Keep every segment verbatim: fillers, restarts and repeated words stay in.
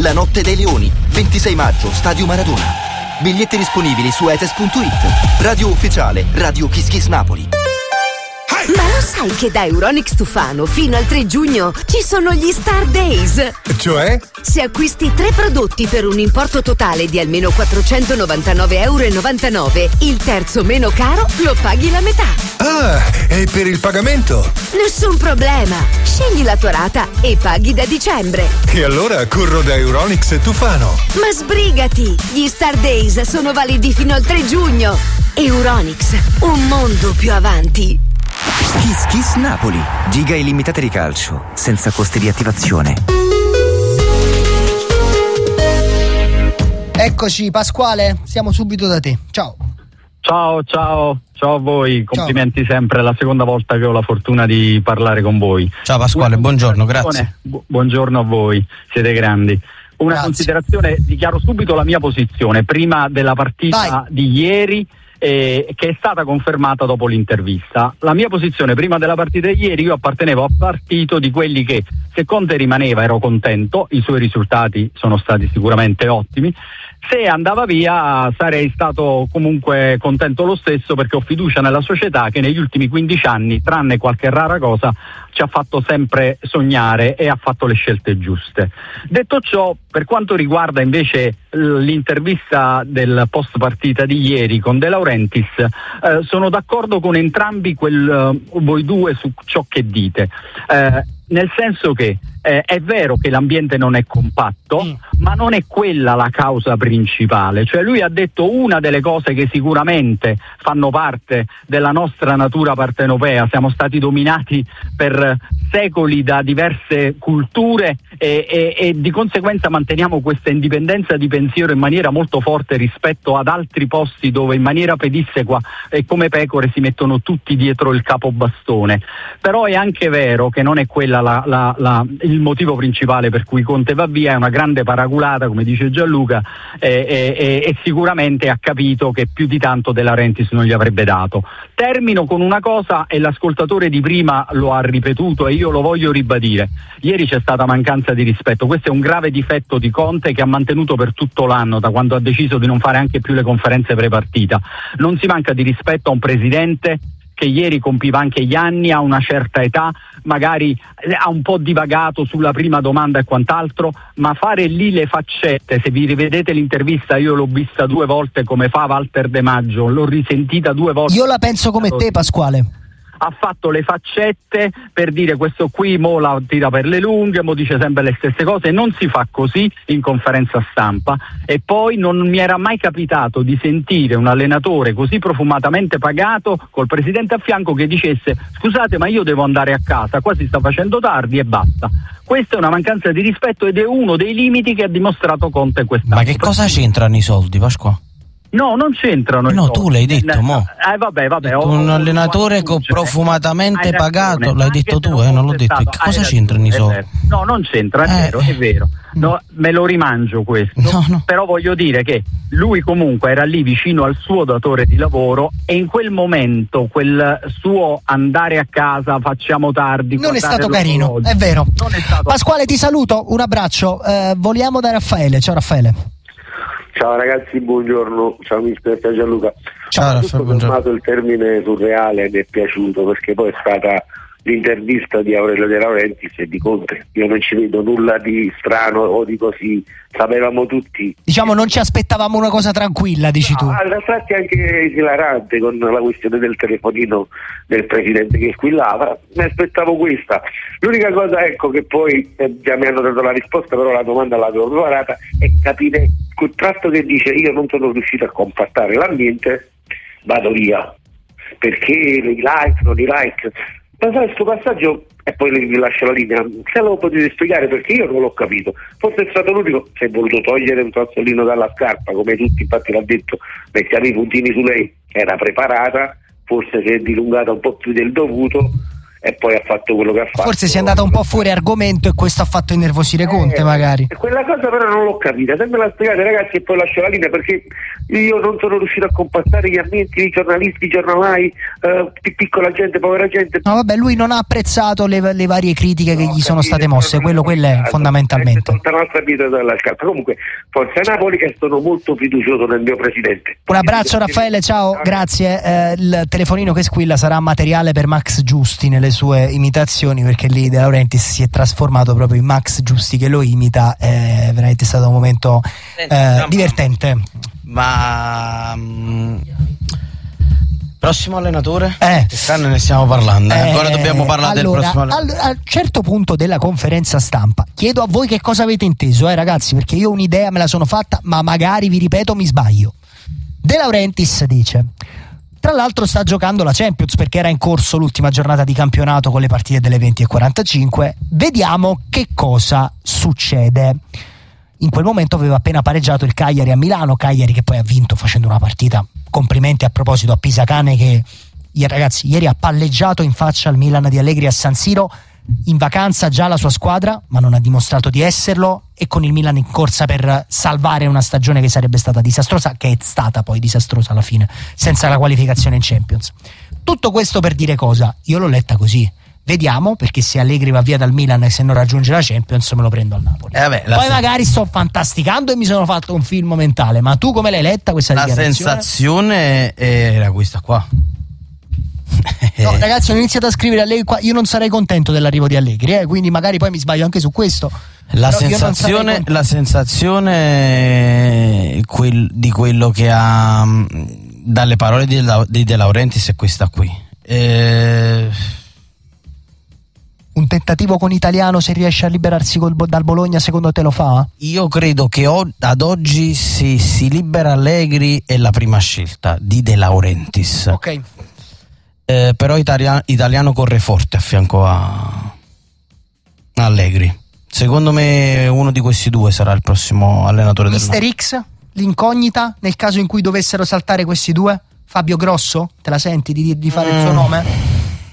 La notte dei leoni, ventisei maggio, Stadio Maradona. Biglietti disponibili su etes punto it. Radio ufficiale, Radio Kiss Kiss Napoli. Ma lo sai che da Euronics Tufano fino al tre giugno ci sono gli Star Days? Cioè? Se acquisti tre prodotti per un importo totale di almeno quattrocentonovantanove virgola novantanove euro, il terzo meno caro lo paghi la metà. Ah, e per il pagamento? Nessun problema. Scegli la tua rata e paghi da dicembre. E allora corro da Euronics Tufano. Ma sbrigati! Gli Star Days sono validi fino al tre giugno. Euronics, un mondo più avanti. Kiss Kiss Napoli. Giga illimitate di calcio, senza costi di attivazione. Eccoci Pasquale, siamo subito da te. Ciao. Ciao, ciao, ciao a voi, complimenti ciao. Sempre, è la seconda volta che ho la fortuna di parlare con voi. Ciao Pasquale, buongiorno, grazie. Bu- buongiorno a voi, siete grandi. Una grazie. Considerazione, dichiaro subito la mia posizione prima della partita Vai. di ieri. Eh, che è stata confermata dopo l'intervista. La mia posizione prima della partita di ieri, io appartenevo al partito di quelli che, se Conte rimaneva ero contento, i suoi risultati sono stati sicuramente ottimi, se andava via sarei stato comunque contento lo stesso, perché ho fiducia nella società che negli ultimi quindici anni, tranne qualche rara cosa, ci ha fatto sempre sognare e ha fatto le scelte giuste. Detto ciò, per quanto riguarda invece l'intervista del post partita di ieri con De Laurentiis, eh, sono d'accordo con entrambi quel, uh, voi due su ciò che dite, eh, nel senso che eh, è vero che l'ambiente non è compatto, mm. ma non è quella la causa principale. Cioè lui ha detto una delle cose che sicuramente fanno parte della nostra natura partenopea, siamo stati dominati per secoli da diverse culture e, e, e di conseguenza manteniamo questa indipendenza di pensiero in maniera molto forte rispetto ad altri posti dove in maniera pedissequa e come pecore si mettono tutti dietro il capobastone. Però è anche vero che non è quella la, la, la, il motivo principale per cui Conte va via, è una grande paraculata, come dice Gianluca, e, e, e sicuramente ha capito che più di tanto De Laurentiis non gli avrebbe dato. Termino con una cosa, e l'ascoltatore di prima lo ha ripetuto e io lo voglio ribadire: ieri c'è stata mancanza di rispetto, questo è un grave difetto di Conte che ha mantenuto per tutto l'anno, da quando ha deciso di non fare anche più le conferenze pre-partita. Non si manca di rispetto a un presidente che ieri compiva anche gli anni, ha una certa età, magari ha un po' divagato sulla prima domanda e quant'altro, ma fare lì le faccette, se vi rivedete l'intervista, io l'ho vista due volte come fa Walter De Maggio, l'ho risentita due volte. Io la penso come te, Pasquale. Ha fatto le faccette per dire questo qui mo la tira per le lunghe, mo dice sempre le stesse cose. Non si fa così in conferenza stampa. E poi non mi era mai capitato di sentire un allenatore così profumatamente pagato col presidente a fianco che dicesse: scusate, ma io devo andare a casa, qua si sta facendo tardi, e basta. Questa è una mancanza di rispetto ed è uno dei limiti che ha dimostrato Conte quest'anno. Ma che cosa c'entrano i soldi, Pasqua? No, non c'entrano. No, tu l'hai detto, mo. Eh, vabbè, vabbè. Ho, un allenatore co- profumatamente pagato, l'hai detto tu, eh, non l'ho detto. Che cosa c'entrano i soldi? No, non c'entra, è eh, vero, è vero. No, me lo rimangio questo. No, no. Però voglio dire che lui comunque era lì vicino al suo datore di lavoro e in quel momento quel suo andare a casa, facciamo tardi, non è stato carino, oggi, è vero. Non è stato... Pasquale, ti saluto, un abbraccio. Eh, voliamo da Raffaele. Ciao Raffaele. Ciao ragazzi, buongiorno, ciao mister Gianluca. Ciao Raffaele, ho fermato il termine surreale, mi è piaciuto perché poi è stata l'intervista di Aurelio De Laurentiis e di Conte. Io non ci vedo nulla di strano o di così, sapevamo tutti. Diciamo non ci aspettavamo una cosa tranquilla, dici no, tu. A tratti anche esilarante con la questione del telefonino del presidente che squillava, mi aspettavo questa. L'unica cosa, ecco, che poi eh, già mi hanno dato la risposta, però la domanda l'avevo preparata, è capire quel tratto che dice: io non sono riuscito a compattare l'ambiente, vado via, perché i like, non i like. Ma sai, questo passaggio, e poi vi lascio la linea, se lo potete spiegare, perché io non l'ho capito. Forse è stato l'unico, si è voluto togliere un sassolino dalla scarpa, come tutti, infatti l'ha detto, mettiamo i puntini su lei, era preparata, forse si è dilungata un po' più del dovuto, e poi ha fatto quello che ha fatto. Forse si è andato un po' fuori argomento e questo ha fatto innervosire Conte, eh, magari. Quella cosa però non l'ho capita, se me la spiegate ragazzi e poi lascio la linea, perché io non sono riuscito a compattare gli ambienti di giornalisti, giornalai, eh, piccola gente, povera gente. No vabbè, lui non ha apprezzato le, le varie critiche no, che gli sono state mosse, quello, quello è fondamentalmente. È la nostra vita dalla scarpa. Comunque, forza Napoli, e sono molto fiducioso nel mio presidente. Un abbraccio Raffaele, ciao, grazie. Eh, il telefonino che squilla sarà materiale per Max Giusti nelle sue imitazioni, perché lì De Laurentiis si è trasformato proprio in Max Giusti che lo imita. È veramente stato un momento eh, divertente. Ma mh, prossimo allenatore? Eh. Che carne ne stiamo parlando? Eh. Ancora dobbiamo parlare allora, del prossimo allenatore. Al, a un certo punto della conferenza stampa chiedo a voi che cosa avete inteso, eh ragazzi, perché io un'idea me la sono fatta, ma magari vi ripeto mi sbaglio. De Laurentiis dice: tra l'altro sta giocando la Champions perché era in corso l'ultima giornata di campionato con le partite delle venti e quarantacinque. Vediamo che cosa succede. In quel momento aveva appena pareggiato il Cagliari a Milano, Cagliari che poi ha vinto facendo una partita. Complimenti a proposito a Pisacane che, ragazzi, ieri ha palleggiato in faccia al Milan di Allegri a San Siro, in vacanza già la sua squadra, ma non ha dimostrato di esserlo, e con il Milan in corsa per salvare una stagione che sarebbe stata disastrosa, che è stata poi disastrosa alla fine, senza la qualificazione in Champions. Tutto questo per dire cosa? Io l'ho letta così. Vediamo, perché se Allegri va via dal Milan e se non raggiunge la Champions me lo prendo al Napoli. Eh vabbè, poi sen- magari sto fantasticando e mi sono fatto un film mentale, ma tu come l'hai letta questa la dichiarazione? La sensazione era questa qua. No ragazzi, ho iniziato a scrivere Allegri qua, io non sarei contento dell'arrivo di Allegri, eh, quindi magari poi mi sbaglio anche su questo. La sensazione, la sensazione quel, di quello che ha dalle parole di, di De Laurentiis è questa qui. Eh... Un tentativo con Italiano, se riesce a liberarsi col, dal Bologna, secondo te lo fa? Io credo che o, ad oggi se si libera Allegri è la prima scelta di De Laurentiis. Ok. Eh, però Italia, Italiano corre forte a fianco a, a Allegri. Secondo me uno di questi due sarà il prossimo allenatore del Mister X, l'incognita nel caso in cui dovessero saltare questi due? Fabio Grosso? Te la senti di, di fare mm. il suo nome?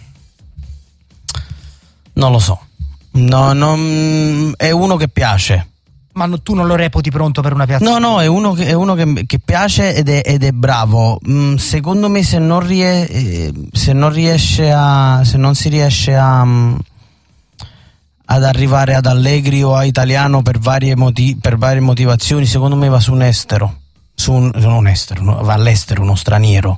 Non lo so, no, non, è uno che piace. Ma no, tu non lo reputi pronto per una piazza? No, no, è uno che, è uno che, che piace ed è, ed è bravo. Mm, secondo me se non, rie, eh, se non riesce a, se non si riesce a, um, ad arrivare ad Allegri o a Italiano per varie, motiv- per varie motivazioni, secondo me va su un estero, su un, non un estero, no, va all'estero, uno straniero.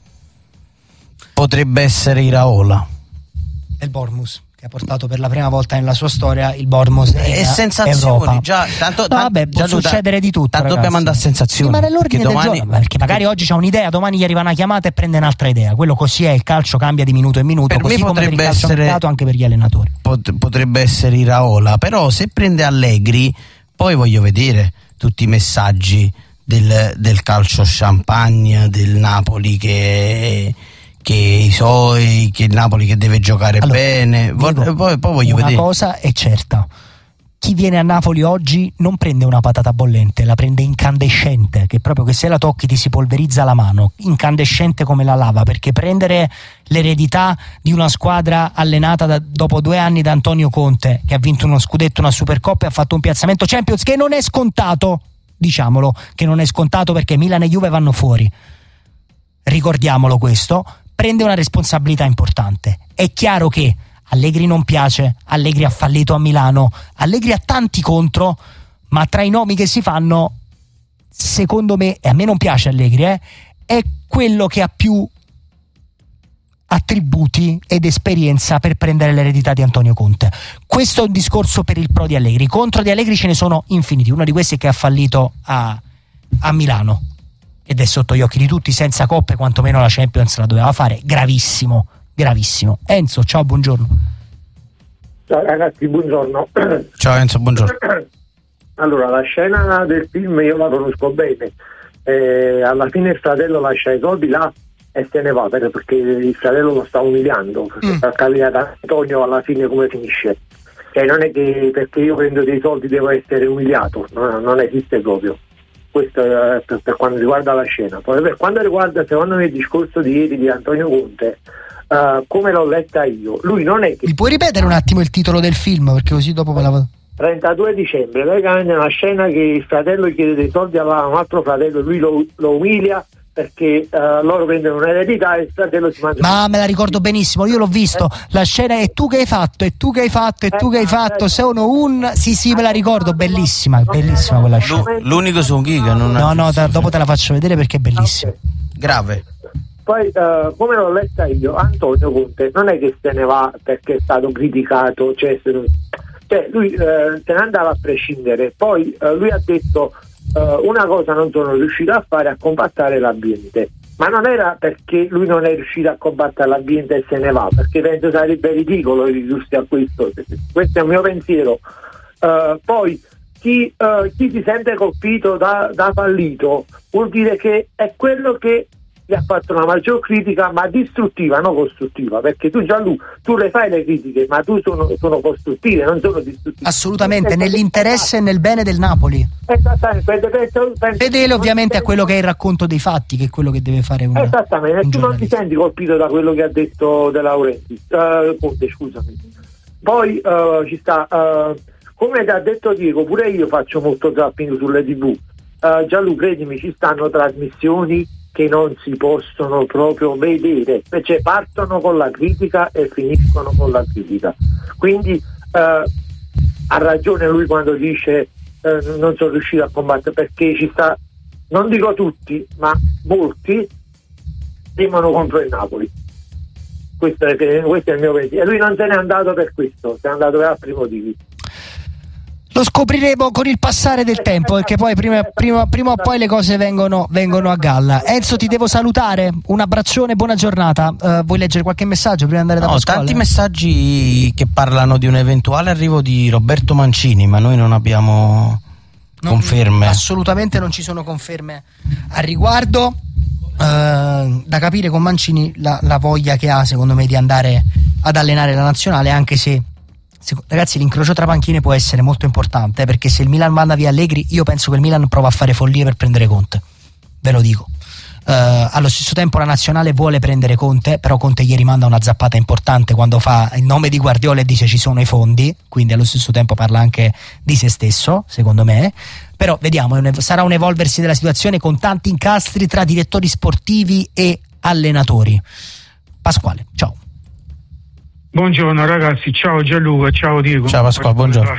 Potrebbe essere Iraola. E il Bournemouth, che ha portato per la prima volta nella sua storia il Bournemouth e sensazioni già, tanto, no, vabbè, può tanto, succedere di tutto, tanto ragazzi. Dobbiamo andare a sensazioni, sì, ma nell'ordine del domani... giorno, perché magari oggi c'ha un'idea, domani gli arriva una chiamata e prende un'altra idea. Quello così è, il calcio cambia di minuto in minuto, per così me come per il calcio essere, mercato anche per gli allenatori. Pot- potrebbe essere Iraola, però se prende Allegri poi voglio vedere tutti i messaggi del, del calcio champagne, del Napoli che che i suoi, che il Napoli che deve giocare allora, bene. Dico, poi, poi voglio una vedere. Una cosa è certa: chi viene a Napoli oggi non prende una patata bollente, la prende incandescente, che proprio che se la tocchi ti si polverizza la mano, incandescente come la lava, perché prendere l'eredità di una squadra allenata da, dopo due anni da Antonio Conte, che ha vinto uno scudetto, una Supercoppa e ha fatto un piazzamento Champions che non è scontato, diciamolo che non è scontato, perché Milan e Juve vanno fuori, ricordiamolo questo, prende una responsabilità importante. È chiaro che Allegri non piace, Allegri ha fallito a Milano, Allegri ha tanti contro, ma tra i nomi che si fanno, secondo me, e a me non piace Allegri, eh, è quello che ha più attributi ed esperienza per prendere l'eredità di Antonio Conte. Questo è un discorso per il pro di Allegri. Contro di Allegri ce ne sono infiniti, uno di questi è che ha fallito a, a Milano ed è sotto gli occhi di tutti, senza coppe quantomeno la Champions la doveva fare, gravissimo, gravissimo. Enzo, ciao, buongiorno. Ciao ragazzi, buongiorno. Ciao Enzo, buongiorno. Allora, la scena del film io la conosco bene, eh, alla fine il fratello lascia i soldi là e se ne va, perché il fratello lo sta umiliando, mm. per capire ad Antonio alla fine come finisce. Cioè non è che perché io prendo dei soldi devo essere umiliato, no, non esiste proprio. Questo è per, per quanto riguarda la scena. Poi per quanto riguarda secondo me il discorso di ieri di Antonio Conte, uh, come l'ho letta io, lui non è che... Mi puoi ripetere un attimo il titolo del film, perché così dopo me la vado. trentadue dicembre, praticamente è una scena che il fratello chiede dei soldi a un altro fratello, lui lo, lo umilia perché uh, loro prendono un'eredità e il fratello si mangia. Ma me la ricordo benissimo, io l'ho visto, eh? La scena è tu che hai fatto, e tu che hai fatto, e eh, tu che hai fatto, eh, sono un... Sì, sì, me la ricordo, bellissima, bellissima quella scena. L'unico su un giga, non No, no, te, dopo te la faccio vedere perché è bellissima. Okay. Grave. Poi, uh, come l'ho letta io, Antonio Conte non è che se ne va perché è stato criticato, cioè, se, cioè lui uh, se ne andava a prescindere. Poi uh, lui ha detto uh, una cosa non sono riuscito a fare, a combattere l'ambiente, ma non era perché lui non è riuscito a combattere l'ambiente e se ne va, perché penso sarebbe ridicolo ridursi a questo. Questo è il mio pensiero. Uh, poi chi, uh, chi si sente colpito da, da fallito vuol dire che è quello che gli ha fatto una maggior critica, ma distruttiva, non costruttiva, perché tu Gianluca, tu le fai le critiche, ma tu sono, sono costruttive, non sono distruttive. Assolutamente, nell'interesse e nel bene del Napoli. Esattamente. Fedele ovviamente a quello che è il racconto dei fatti, che è quello che deve fare un Esattamente, un tu non ti senti colpito da quello che ha detto De Laurentiis, uh, Conte, scusami. Poi uh, ci sta, uh, come ti ha detto Diego, pure io faccio molto zapping sulle tivù. Uh, Gianluca, credimi, ci stanno trasmissioni che non si possono proprio vedere, cioè partono con la critica e finiscono con la critica, quindi eh, ha ragione lui quando dice eh, non sono riuscito a combattere, perché ci sta, non dico tutti, ma molti temono contro il Napoli. Questo è, questo è il mio pensiero, e lui non se n'è andato per questo, se n'è andato per altri motivi. Lo scopriremo con il passare del tempo, perché poi prima, prima, prima o poi le cose vengono, vengono a galla. Enzo, ti devo salutare, un abbraccione, buona giornata. Uh, vuoi leggere qualche messaggio prima di andare da no, Pasquale? Tanti messaggi che parlano di un eventuale arrivo di Roberto Mancini, ma noi non abbiamo non, conferme. Assolutamente non ci sono conferme al riguardo. Uh, da capire con Mancini la, la voglia che ha, secondo me, di andare ad allenare la nazionale, anche se ragazzi l'incrocio tra panchine può essere molto importante, eh, perché se il Milan manda via Allegri, io penso che il Milan prova a fare follie per prendere Conte, ve lo dico. Uh, allo stesso tempo la nazionale vuole prendere Conte, però Conte ieri manda una zappata importante quando fa il nome di Guardiola e dice ci sono i fondi, quindi allo stesso tempo parla anche di se stesso, secondo me. Però vediamo, sarà un evolversi della situazione con tanti incastri tra direttori sportivi e allenatori. Pasquale, ciao. Buongiorno ragazzi, ciao Gianluca, ciao Diego. Ciao Pasquale, buongiorno.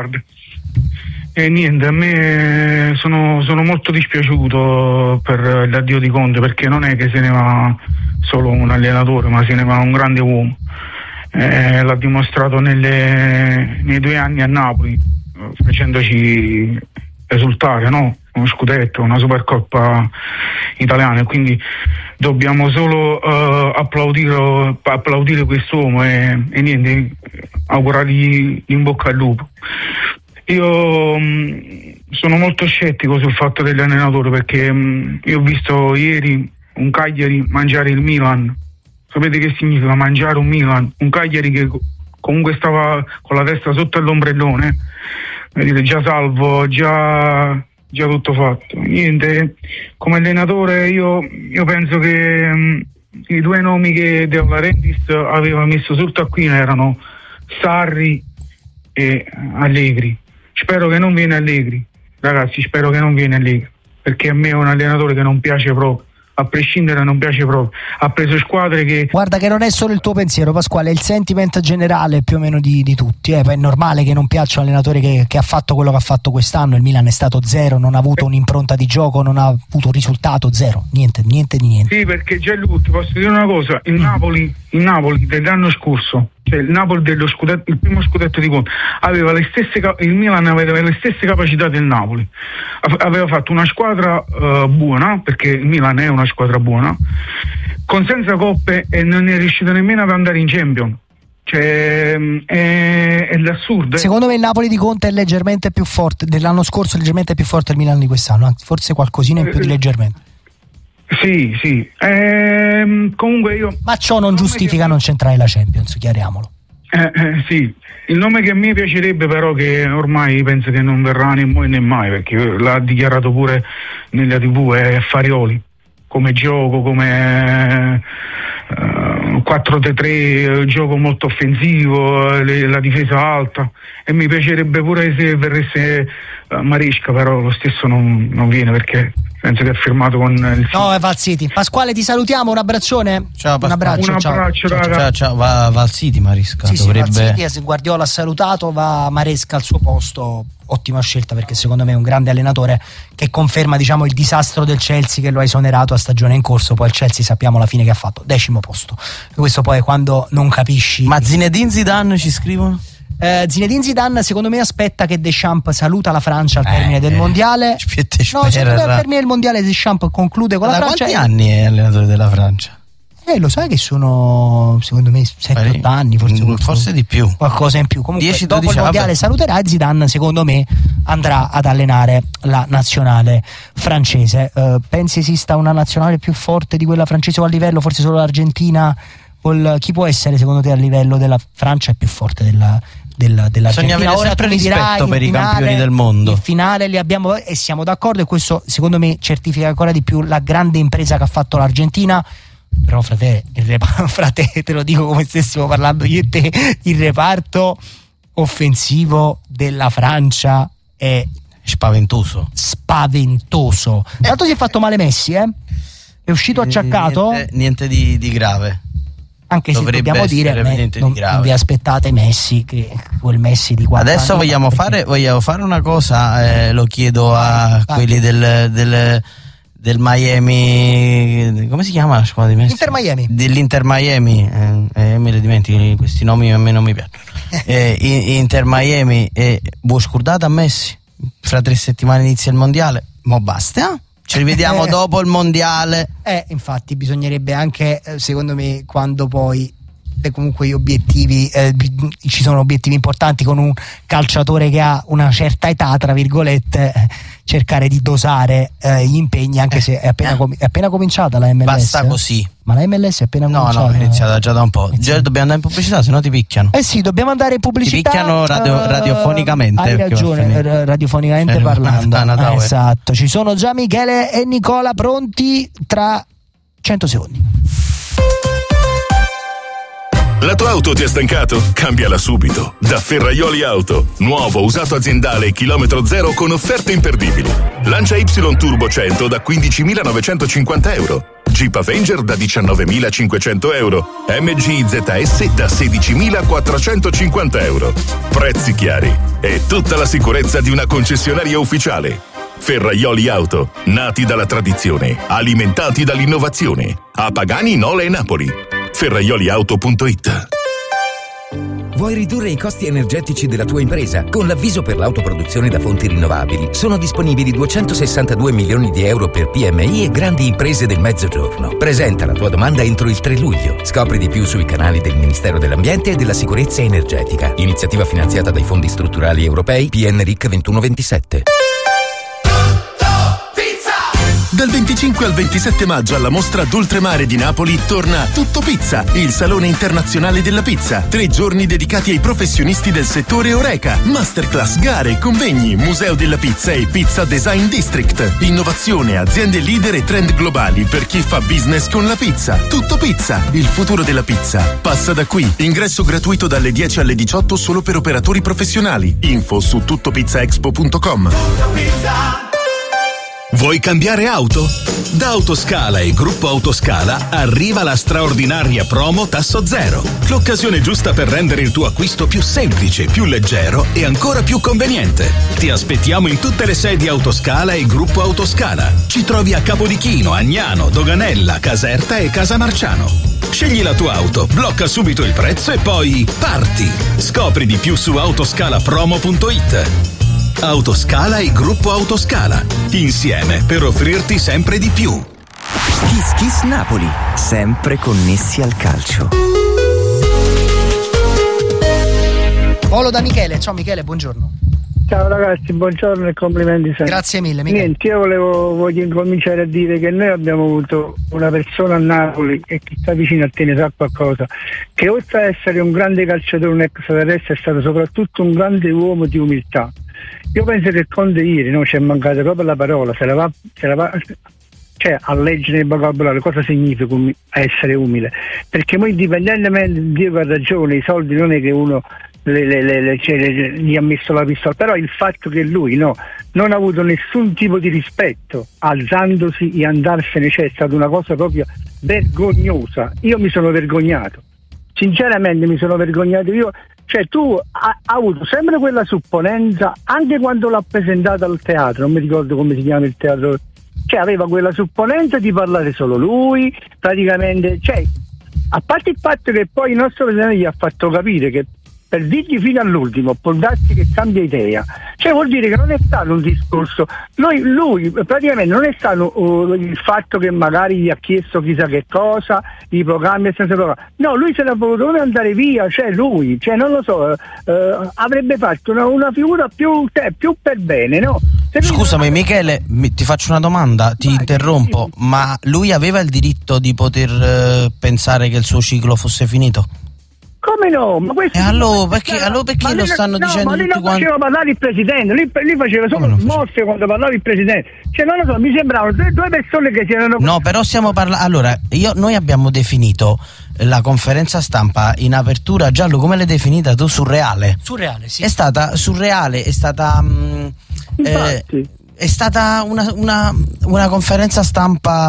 E niente, a me sono, sono molto dispiaciuto per l'addio di Conte, perché non è che se ne va solo un allenatore, ma se ne va un grande uomo. Eh, l'ha dimostrato nelle, nei due anni a Napoli, facendoci esultare, no? Uno scudetto, una Supercoppa italiana, e quindi dobbiamo solo uh, applaudire, applaudire quest'uomo e, e niente, augurargli in bocca al lupo. Io mh, sono molto scettico sul fatto dell'allenatore, perché mh, io ho visto ieri un Cagliari mangiare il Milan. Sapete che significa mangiare un Milan? Un Cagliari che comunque stava con la testa sotto l'ombrellone, vedete, già salvo, già già tutto fatto. Niente, come allenatore io, io penso che mh, i due nomi che De Laurentiis aveva messo sul taccuino erano Sarri e Allegri. Spero che non viene Allegri, ragazzi, spero che non viene Allegri, perché a me è un allenatore che non piace proprio, a prescindere non piace proprio. Ha preso squadre che... Guarda che non è solo il tuo pensiero, Pasquale, è il sentiment generale più o meno di, di tutti. Eh. Poi è normale che non piaccia un allenatore che, che ha fatto quello che ha fatto quest'anno. Il Milan è stato zero, non ha avuto un'impronta di gioco, non ha avuto un risultato, zero, niente, niente di niente. Sì, perché Gianluca, ti posso dire una cosa, il mm. Napoli, il Napoli dell'anno scorso, cioè il Napoli dello scudetto, il primo scudetto di Conte, aveva le stesse, il Milan aveva le stesse capacità del Napoli, aveva fatto una squadra uh, buona, perché il Milan è una squadra buona, con senza coppe, e non è riuscito nemmeno ad andare in Champions. Cioè è, è l'assurdo. Secondo me il Napoli di Conte è leggermente più forte dell'anno scorso, leggermente più forte del Milan di quest'anno, forse qualcosina in più di leggermente. Sì, sì. Ehm, comunque io. Ma ciò non giustifica che... non centrare la Champions, chiariamolo. Eh, eh, sì. Il nome che a me piacerebbe, però, che ormai penso che non verrà né mai né mai, perché l'ha dichiarato pure nella tivù, è Farioli. Come gioco, come uh, quattro tre tre, gioco molto offensivo, le, la difesa alta, e mi piacerebbe pure se verresse uh, Maresca, però lo stesso non, non viene perché penso che ha firmato con il no, va al City. Pasquale, ti salutiamo, un abbraccione. Ciao, un abbraccio, un ciao. abbraccio, ciao, ciao, ciao. Va, va al City Maresca, sì, dovrebbe... sì, va al City, se Guardiola ha salutato, va Maresca al suo posto. Ottima scelta, perché secondo me è un grande allenatore che conferma, diciamo, il disastro del Chelsea che lo ha esonerato a stagione in corso. Poi il Chelsea sappiamo la fine che ha fatto, decimo posto. Questo poi è quando non capisci. Ma Zinedine Zidane ci scrivono? Eh, Zinedine Zidane secondo me aspetta che Deschamps saluta la Francia al termine eh, del mondiale. No, secondo me al termine del mondiale Deschamps conclude con Ma la da Francia. Quanti anni è allenatore della Francia? Eh, lo sai che sono secondo me sette otto anni, forse, forse di più. Qualcosa in più. Comunque dieci, dopo dodici, il mondiale vabbè. saluterà e Zidane secondo me andrà ad allenare la nazionale francese. Uh, pensi esista una nazionale più forte di quella francese o a livello forse solo l'Argentina? O il, chi può essere secondo te a livello della Francia è più forte della Del, dell'Argentina? Bisogna avere Ora sempre tu mi rispetto dirai, per i finale, campioni del mondo. Il finale li abbiamo e siamo d'accordo, e questo secondo me certifica ancora di più la grande impresa che ha fatto l'Argentina. Però frate, il reparto, frate, te lo dico come stessimo parlando io e te, il reparto offensivo della Francia è spaventoso. Spaventoso. Tra l'altro si è fatto male Messi, eh? È uscito eh, acciaccato. Niente, niente di, di grave. Anche se Dovrebbe dobbiamo dire, me, non, non vi aspettate Messi, che quel Messi di quattro adesso anni vogliamo perché... fare vogliamo fare una cosa, eh, lo chiedo a vai. quelli del, del, del Miami, come si chiama la squadra di Messi? Inter Miami. Dell'Inter Miami, eh, eh, me le dimentico, questi nomi a me non mi piacciono. eh, Inter Miami, eh, vuoi scordare a Messi? Fra tre settimane inizia il mondiale, ma basta, eh? Ci rivediamo eh, dopo il mondiale. Eh, infatti bisognerebbe anche, secondo me, quando poi eh, comunque gli obiettivi, eh, ci sono obiettivi importanti con un calciatore che ha una certa età, tra virgolette, eh, cercare di dosare eh, gli impegni, anche se è appena, com- è appena cominciata la M L S. Basta così. Ma la M L S è appena no, cominciata? No, no, è iniziata già da un po'. Già dobbiamo andare in pubblicità, se no ti picchiano. Eh sì, dobbiamo andare in pubblicità. Ti picchiano radio, radiofonicamente. Hai ragione, radiofonicamente eh, parlando. Una, eh, esatto, ci sono già Michele e Nicola pronti tra cento secondi. La tua auto ti ha stancato? Cambiala subito. Da Ferraioli Auto. Nuovo, usato aziendale, chilometro zero con offerte imperdibili. Lancia Y Turbo cento da quindicimilanovecentocinquanta euro. Jeep Avenger da diciannovemilacinquecento euro. M G Z S da sedicimilaquattrocentocinquanta euro. Prezzi chiari e tutta la sicurezza di una concessionaria ufficiale. Ferraioli Auto, nati dalla tradizione, alimentati dall'innovazione. A Pagani, Nola e Napoli. ferraioliauto punto it. Vuoi ridurre i costi energetici della tua impresa? Con l'avviso per l'autoproduzione da fonti rinnovabili sono disponibili duecentosessantadue milioni di euro per P M I e grandi imprese del Mezzogiorno. Presenta la tua domanda entro il tre luglio. Scopri di più sui canali del Ministero dell'Ambiente e della Sicurezza Energetica. Iniziativa finanziata dai fondi strutturali europei P N R I C ventuno ventisette. Dal venticinque al ventisette maggio alla mostra d'Oltremare di Napoli torna Tutto Pizza, il salone internazionale della pizza. Tre giorni dedicati ai professionisti del settore Oreca. Masterclass, gare, convegni, museo della pizza e Pizza Design District. Innovazione, aziende leader e trend globali per chi fa business con la pizza. Tutto Pizza, il futuro della pizza. Passa da qui. Ingresso gratuito dalle dieci alle diciotto solo per operatori professionali. Info su tuttopizzaexpo punto com. Vuoi cambiare auto? Da Autoscala e Gruppo Autoscala arriva la straordinaria promo Tasso Zero. L'occasione giusta per rendere il tuo acquisto più semplice, più leggero e ancora più conveniente. Ti aspettiamo in tutte le sedi Autoscala e Gruppo Autoscala. Ci trovi a Capodichino, Agnano, Doganella, Caserta e Casamarciano. Scegli la tua auto, blocca subito il prezzo e poi parti! Scopri di più su autoscalapromo punto it. Autoscala e Gruppo Autoscala, insieme per offrirti sempre di più. Kiss Kiss Napoli, sempre connessi al calcio. Volo da Michele, ciao Michele, buongiorno. Ciao ragazzi, buongiorno e complimenti sempre. Grazie mille Michele. Niente, io volevo voglio incominciare a dire che noi abbiamo avuto una persona a Napoli e chi sta vicino a te ne sa qualcosa, che oltre a essere un grande calciatore, un extraterrestre, è stato soprattutto un grande uomo di umiltà. Io penso che Conte ieri, no, ci è mancata proprio la parola, se la va, se la va, cioè a leggere il vocabolario cosa significa umi- essere umile, perché poi indipendentemente Dio ha ragione, i soldi non è che uno le, le, le, le, cioè, le, gli ha messo la pistola, però il fatto che lui no, non ha avuto nessun tipo di rispetto alzandosi e andarsene, cioè è stata una cosa proprio vergognosa. Io mi sono vergognato, sinceramente mi sono vergognato io, cioè tu ha, ha avuto sempre quella supponenza anche quando l'ha presentata al teatro, non mi ricordo come si chiama il teatro, cioè aveva quella supponenza di parlare solo lui praticamente, cioè a parte il fatto che poi il nostro presidente gli ha fatto capire che per dirgli fino all'ultimo può darsi che cambia idea, cioè vuol dire che non è stato un discorso, lui, lui praticamente non è stato uh, il fatto che magari gli ha chiesto chissà che cosa, i programmi e senza programmi, no, lui se ne ha voluto andare via, cioè lui, cioè non lo so, uh, uh, avrebbe fatto una, una figura più, cioè, più per bene, no? Se Scusami non... Michele, mi, ti faccio una domanda, ti Vai, interrompo, sì. Ma lui aveva il diritto di poter uh, pensare che il suo ciclo fosse finito? Come no? Ma questo e allora perché, allora perché lo stanno no, dicendo ma lui tutti non faceva quanti? parlare il presidente, lui, lui faceva solo smorfie quando parlava il presidente, cioè non lo so, mi sembravano due, due persone che si erano... No, però stiamo parlando, allora io, noi abbiamo definito la conferenza stampa in apertura, Giallo, come l'hai definita tu? Surreale? Surreale, sì. È stata surreale, è stata mh, eh, è stata una, una, una conferenza stampa.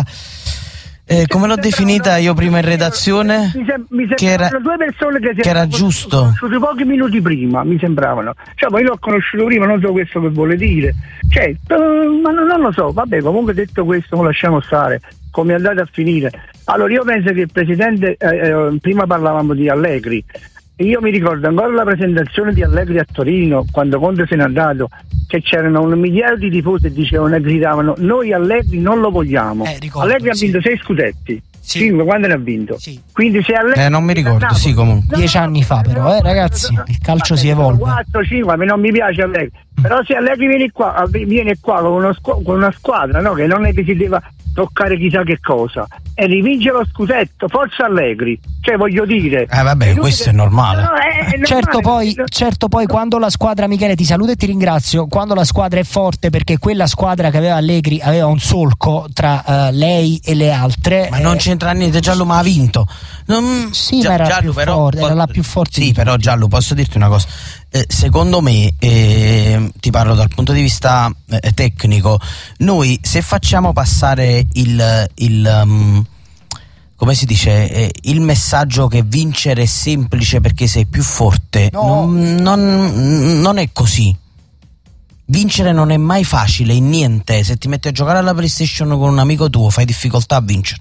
Eh, come l'ho definita io prima in redazione? Mi, sem- mi che era, due persone che, che era giusto. Conosciuti pochi minuti prima, mi sembravano. Cioè, poi io l'ho conosciuto prima, non so questo che vuole dire. Cioè, uh, ma non, non lo so. Vabbè, comunque detto questo, lo lasciamo stare. Come è andata a finire? Allora, io penso che il presidente, eh, eh, prima parlavamo di Allegri. Io mi ricordo ancora la presentazione di Allegri a Torino, quando Conte se n'è andato, che c'erano un migliaio di tifosi e dicevano e gridavano noi Allegri non lo vogliamo. Eh, ricordo, Allegri ha vinto sì. sei scudetti, sì. cinque, quando ne ha vinto? Sì. Quindi se Allegri eh, non mi ricordo, sì comunque. Dieci anni fa però, eh ragazzi, il calcio si evolve. quattro cinque, non mi piace Allegri. Però se Allegri viene qua, viene qua con, uno squ- con una squadra, no, che non è che si deve toccare chissà che cosa e rivince lo scudetto, forza Allegri, cioè voglio dire eh vabbè questo che... è normale, no, è, è normale. certo poi certo poi quando la squadra, Michele ti saluto e ti ringrazio, quando la squadra è forte, perché quella squadra che aveva Allegri aveva un solco tra uh, lei e le altre, ma eh... non c'entra niente, Giallo ma ha vinto non... sì Gia- ma era, Giallo, più però, forte, era la più forte sì però Giallo posso dirti una cosa, eh, secondo me eh, ti parlo dal punto di vista eh, tecnico, noi se facciamo passare il, il um, come si dice eh, il messaggio che vincere è semplice perché sei più forte, no. non, non, non è così. Vincere non è mai facile in niente. Se ti metti a giocare alla PlayStation con un amico tuo fai difficoltà a vincere.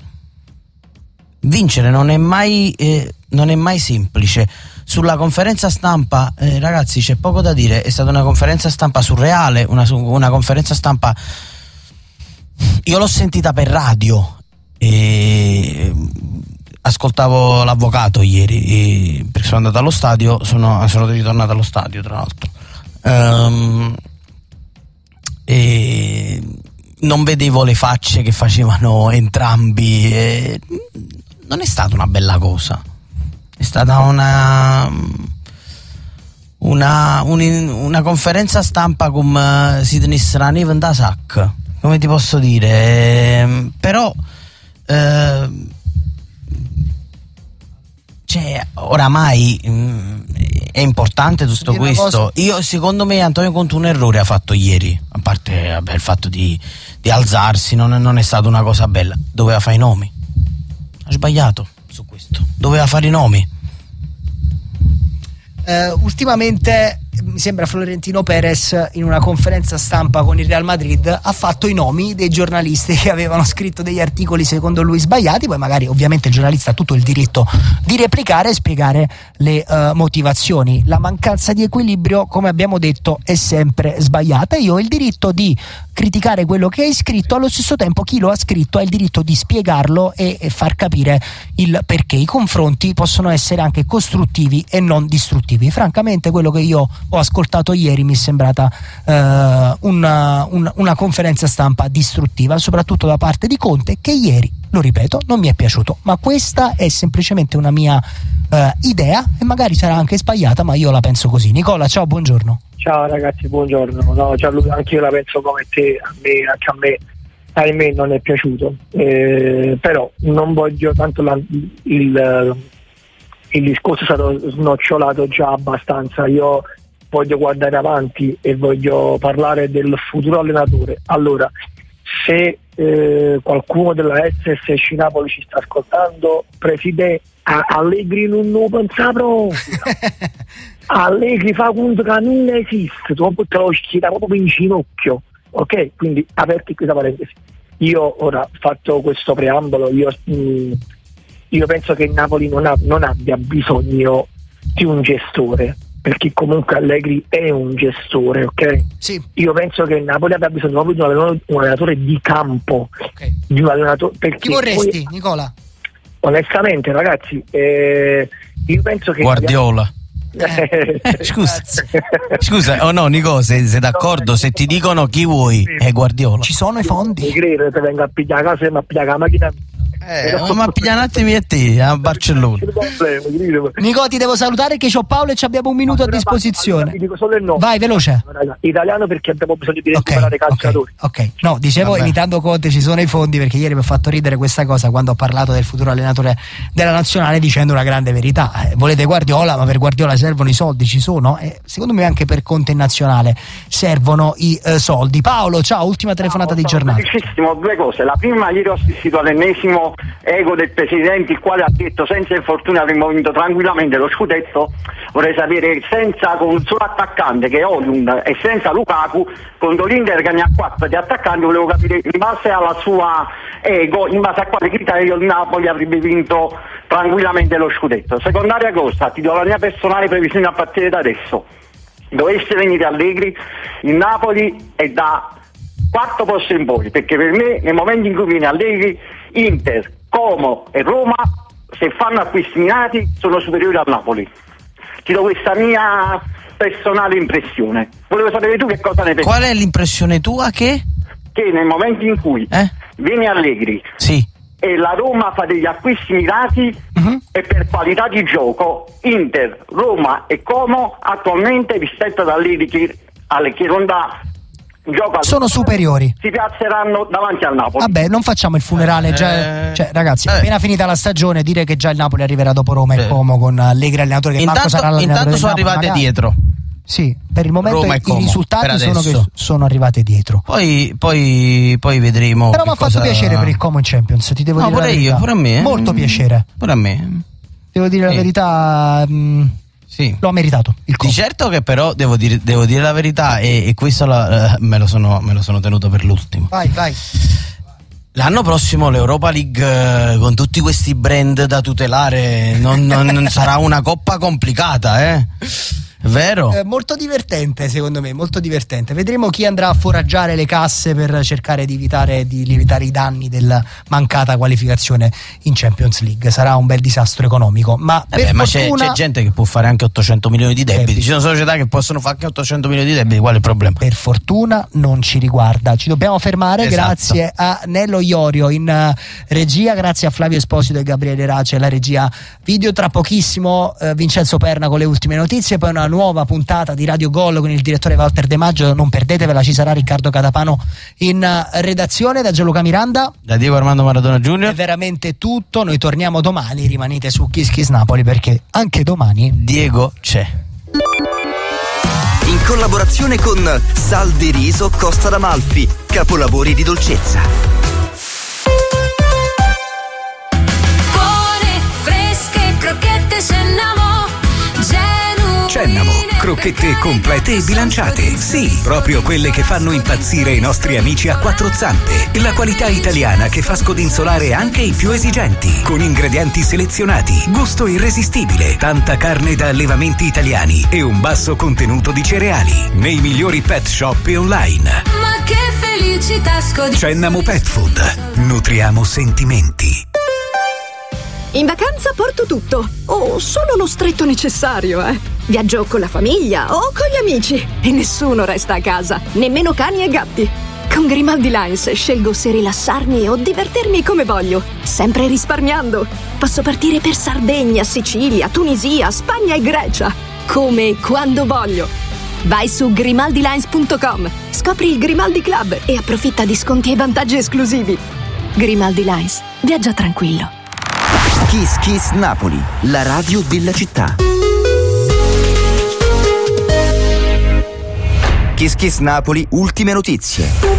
Vincere non è mai eh, non è mai semplice. Sulla conferenza stampa eh, ragazzi c'è poco da dire, è stata una conferenza stampa surreale, una, una conferenza stampa, io l'ho sentita per radio e ascoltavo l'avvocato ieri e perché sono andato allo stadio, sono, sono ritornato allo stadio tra l'altro um, e non vedevo le facce che facevano entrambi e non è stata una bella cosa, è stata una una, un, una conferenza stampa come si tenesse la neve in da sacca, come ti posso dire, eh, però eh, cioè oramai mh, è importante tutto questo. Io secondo me Antonio Conte un errore ha fatto ieri, a parte vabbè, il fatto di, di alzarsi, non, non è stata una cosa bella, doveva fare i nomi, ha sbagliato su questo, doveva fare i nomi. Uh, ultimamente mi sembra Florentino Perez in una conferenza stampa con il Real Madrid ha fatto i nomi dei giornalisti che avevano scritto degli articoli secondo lui sbagliati, poi magari ovviamente il giornalista ha tutto il diritto di replicare e spiegare le uh, motivazioni. La mancanza di equilibrio, come abbiamo detto, è sempre sbagliata. Io ho il diritto di criticare quello che hai scritto, allo stesso tempo chi lo ha scritto ha il diritto di spiegarlo e, e far capire il perché. I confronti possono essere anche costruttivi e non distruttivi. Francamente quello che io ho ascoltato ieri mi è sembrata eh, una, una, una conferenza stampa distruttiva, soprattutto da parte di Conte, che ieri, lo ripeto, non mi è piaciuto, ma questa è semplicemente una mia eh, idea e magari sarà anche sbagliata, ma io la penso così. Nicola, ciao, buongiorno. Ciao ragazzi, buongiorno. No, Gianluca, anche io la penso come te, a me, anche a me ahimè non è piaciuto, eh, però non voglio tanto la, il, il discorso è stato snocciolato già abbastanza. Io voglio guardare avanti e voglio parlare del futuro allenatore. Allora, se eh, qualcuno della S S C Napoli ci sta ascoltando, presidente, Allegri non lo pensa proprio. Allegri fa conto che non esiste, tu te lo schiera proprio in ginocchio, ok? Quindi aperti questa parentesi. Io ora fatto questo preambolo, io, mh, io penso che il Napoli non, ha, non abbia bisogno di un gestore, perché comunque Allegri è un gestore, ok? Sì. Io penso che il Napoli abbia bisogno proprio di un allenatore, un allenatore di campo, okay. Di un allenatore, perché chi vorresti, poi, Nicola? Onestamente, ragazzi, eh, io penso che Guardiola. Eh, scusa, scusa, oh no, Nico, sei, sei d'accordo? Se ti dicono chi vuoi, è Guardiola. Ci sono i fondi. Mi credo, te venga a pigliare a casa e mi pigliare la macchina. Eh, ma pigliare un attimo a te a Barcellona. Nico, ti devo salutare che c'ho Paolo e ci abbiamo un minuto a disposizione. Ti dico solo il no. Vai, veloce. Italiano, perché abbiamo bisogno di recuperare okay, calciatori. Ok, ok. No, dicevo, vabbè, imitando Conte, ci sono i fondi, perché ieri mi ha fatto ridere questa cosa quando ho parlato del futuro allenatore della nazionale, dicendo una grande verità. Eh, volete Guardiola, ma per Guardiola servono i soldi, ci sono. E secondo me anche per Conte in nazionale servono i eh, soldi. Paolo, ciao, ultima telefonata no, di giornata. Felicissimo, due cose. La prima, ieri ho assistito all'ennesimo ego del presidente, il quale ha detto senza infortuni avremmo vinto tranquillamente lo scudetto. Vorrei sapere, senza, con un solo attaccante che è Højlund e senza Lukaku, contro l'Inter che ne ha quattro di attaccanti, volevo capire in base alla sua ego, in base a quale criterio il Napoli avrebbe vinto tranquillamente lo scudetto. Secondaria cosa, ti do la mia personale previsione a partire da adesso. Dovesse venire Allegri, il Napoli è da quattro posti in poi, perché per me nel momento in cui viene Allegri, Inter, Como e Roma, se fanno acquisti mirati, sono superiori al Napoli. Ti do questa mia personale impressione. Volevo sapere tu che cosa ne pensi. Qual è l'impressione tua? Che? Che nel momento in cui eh? viene Allegri, sì, e la Roma fa degli acquisti mirati, uh-huh, e per qualità di gioco Inter, Roma e Como attualmente rispetto ad Allegri che, alle, che non dà gioco a sono superiori, si piazzeranno davanti al Napoli. Vabbè, non facciamo il funerale, eh, già, cioè, ragazzi, eh. appena finita la stagione, dire che già il Napoli arriverà dopo Roma e eh. Como con Allegri allenatore, che intanto, Marco sarà l'allenatore intanto sono del Napoli, arrivate magari. Dietro. Sì, per il momento Roma i, e i risultati sono che sono arrivate dietro. Poi, poi, poi vedremo. Però mi ha fatto cosa... piacere per il Como in Champions, ti devo no, dire pure la verità. io, pure a me. Molto mm, piacere. Pure a me. Devo dire sì. la verità. Mh, Sì. L'ho meritato il Di certo che però devo dire, devo dire la verità e, e questo la, eh, me, lo sono, me lo sono tenuto per l'ultimo. Vai, vai. L'anno prossimo l'Europa League eh, con tutti questi brand da tutelare non, non, non sarà una coppa complicata, eh? Vero? Eh, molto divertente, secondo me, molto divertente. Vedremo chi andrà a foraggiare le casse per cercare di evitare, di limitare i danni della mancata qualificazione in Champions League. Sarà un bel disastro economico. Ma, eh per beh, ma fortuna... c'è, c'è gente che può fare anche ottocento milioni di debiti. Ci sono società che possono fare anche ottocento milioni di debiti. Qual è il problema? Per fortuna non ci riguarda. Ci dobbiamo fermare. Esatto. Grazie a Nello Iorio in uh, regia, grazie a Flavio Esposito e Gabriele Race la regia video. Tra pochissimo uh, Vincenzo Perna con le ultime notizie, poi una nuova puntata di Radio Gol con il direttore Walter De Maggio, non perdetevela, ci sarà Riccardo Catapano in redazione. Da Gianluca Miranda, da Diego Armando Maradona Junior è veramente tutto. Noi torniamo domani, rimanete su Kiss Kiss Napoli perché anche domani Diego c'è. In collaborazione con Sal di Riso Costa d'Amalfi, capolavori di dolcezza. Buone, fresche, crocchette Cennamo. Cennamo, crocchette complete e bilanciate. Sì, proprio quelle che fanno impazzire i nostri amici a quattro zampe. La qualità italiana che fa scodinzolare anche i più esigenti. Con ingredienti selezionati, gusto irresistibile, tanta carne da allevamenti italiani e un basso contenuto di cereali. Nei migliori pet shop e online. Ma che felicità scodinzolare. Cennamo Pet Food. Nutriamo sentimenti. In vacanza porto tutto, o solo lo stretto necessario, eh. Viaggio con la famiglia o con gli amici e nessuno resta a casa, nemmeno cani e gatti. Con Grimaldi Lines scelgo se rilassarmi o divertirmi come voglio, sempre risparmiando. Posso partire per Sardegna, Sicilia, Tunisia, Spagna e Grecia, come e quando voglio. Vai su grimaldi lines punto com, scopri il Grimaldi Club e approfitta di sconti e vantaggi esclusivi. Grimaldi Lines, viaggia tranquillo. Kiss Kiss Napoli, la radio della città. Kiss Kiss Napoli, ultime notizie.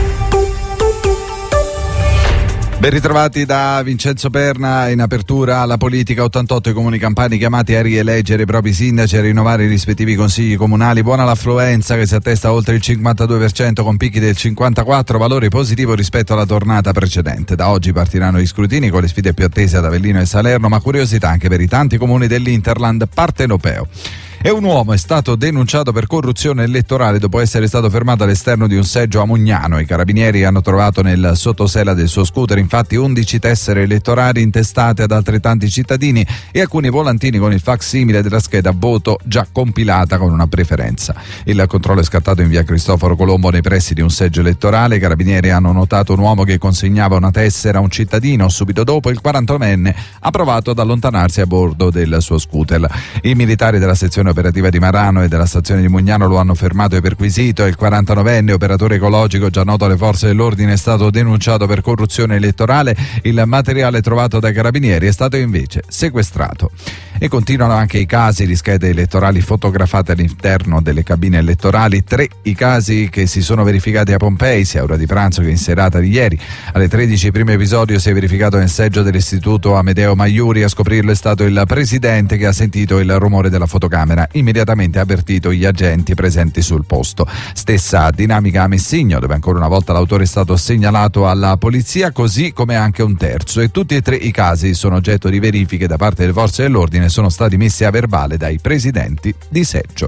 Ben ritrovati da Vincenzo Perna. In apertura alla politica, ottantotto i comuni campani chiamati a rieleggere i propri sindaci e a rinnovare i rispettivi consigli comunali. Buona l'affluenza che si attesta oltre il cinquantadue per cento con picchi del cinquantaquattro, valore positivo rispetto alla tornata precedente. Da oggi partiranno gli scrutini con le sfide più attese ad Avellino e Salerno, ma curiosità anche per i tanti comuni dell'Interland partenopeo. E un uomo è stato denunciato per corruzione elettorale dopo essere stato fermato all'esterno di un seggio a Mugnano. I carabinieri hanno trovato nel sottosella del suo scooter infatti undici tessere elettorali intestate ad altrettanti cittadini e alcuni volantini con il facsimile della scheda voto già compilata con una preferenza. Il controllo è scattato in via Cristoforo Colombo nei pressi di un seggio elettorale. I carabinieri hanno notato un uomo che consegnava una tessera a un cittadino. Subito dopo il quarantanovenne ha provato ad allontanarsi a bordo del suo scooter. I militari della sezione operativa di Marano e della stazione di Mugnano lo hanno fermato e perquisito. Il quarantanovenne operatore ecologico già noto alle forze dell'ordine è stato denunciato per corruzione elettorale. Il materiale trovato dai carabinieri è stato invece sequestrato. E continuano anche i casi di schede elettorali fotografate all'interno delle cabine elettorali. Tre i casi che si sono verificati a Pompei, sia ora di pranzo che in serata di ieri. Alle tredici il primo episodio si è verificato nel seggio dell'istituto Amedeo Maiuri. A scoprirlo è stato il presidente, che ha sentito il rumore della fotocamera. Immediatamente ha avvertito gli agenti presenti sul posto. Stessa dinamica a Messigno, dove ancora una volta l'autore è stato segnalato alla polizia, così come anche un terzo, e tutti e tre i casi sono oggetto di verifiche da parte delle forze dell'ordine e sono stati messi a verbale dai presidenti di seggio.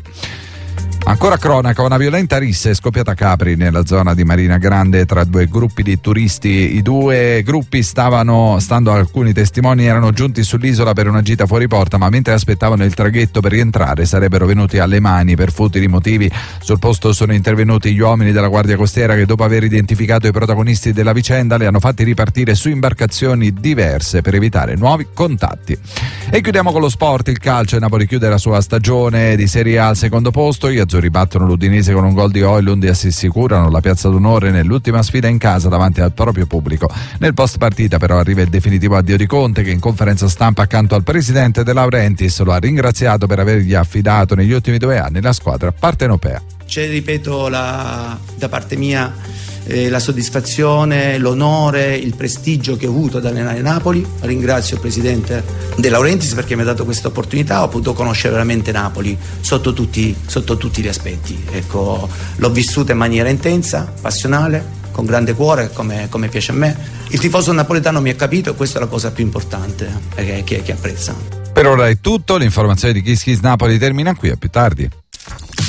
Ancora cronaca, una violenta rissa è scoppiata a Capri, nella zona di Marina Grande, tra due gruppi di turisti. I due gruppi stavano, stando a alcuni testimoni, erano giunti sull'isola per una gita fuori porta, ma mentre aspettavano il traghetto per rientrare sarebbero venuti alle mani per futili motivi. Sul posto sono intervenuti gli uomini della Guardia Costiera che, dopo aver identificato i protagonisti della vicenda, li hanno fatti ripartire su imbarcazioni diverse per evitare nuovi contatti. E chiudiamo con lo sport, il calcio. Napoli chiude la sua stagione di Serie A al secondo posto. Gli azzurri battono l'Udinese con un gol di Højlund e si assicurano la piazza d'onore nell'ultima sfida in casa davanti al proprio pubblico. Nel post partita però arriva il definitivo addio di Conte, che in conferenza stampa accanto al presidente De Laurentiis lo ha ringraziato per avergli affidato negli ultimi due anni la squadra partenopea. C'è, ripeto, la, da parte mia eh, la soddisfazione, l'onore, il prestigio che ho avuto ad allenare Napoli. Ringrazio il presidente De Laurentiis perché mi ha dato questa opportunità. Ho potuto conoscere veramente Napoli sotto tutti, sotto tutti gli aspetti. Ecco, l'ho vissuta in maniera intensa, passionale, con grande cuore, come, come piace a me. Il tifoso napoletano mi ha capito e questa è la cosa più importante eh, che, che apprezza. Per ora è tutto, l'informazione di Kiss Kiss Napoli termina qui, a più tardi.